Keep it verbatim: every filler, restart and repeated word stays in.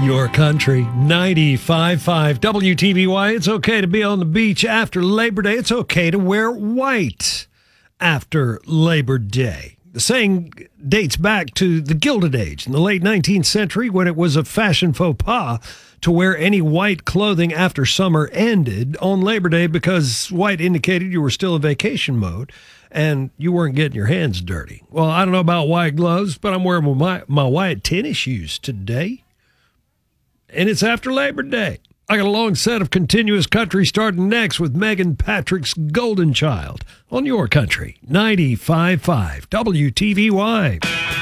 Your country, ninety-five point five W T B Y. It's okay to be on the beach after Labor Day. It's okay to wear white after Labor Day. The saying dates back to the Gilded Age in the late nineteenth century, when it was a fashion faux pas to wear any white clothing after summer ended on Labor Day, because white indicated you were still in vacation mode and you weren't getting your hands dirty. Well, I don't know about white gloves, but I'm wearing my, my white tennis shoes today. And it's after Labor Day. I got a long set of continuous country starting next with Megan Patrick's Golden Child on Your Country, ninety-five point five W T V Y.